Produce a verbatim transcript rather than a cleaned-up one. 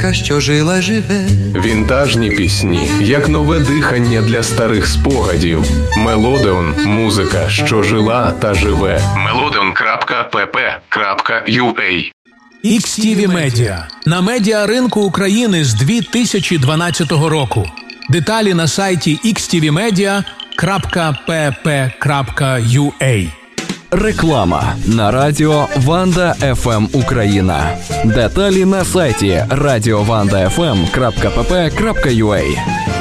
казка, що жила живе. Вінтажні пісні, як нове дихання для старих спогадів. Мелодеон – музика, що жила та живе. мелодеон крапка пе пе крапка ю а. ікс ті ві Media. На медіаринку України з дві тисячі дванадцятого року. Деталі на сайті ікс ті ві медіа крапка пе пе крапка ю а. Реклама на радіо Ванда еф ем Україна. Деталі на сайті радіованда еф ем крапка пе пе крапка ю а.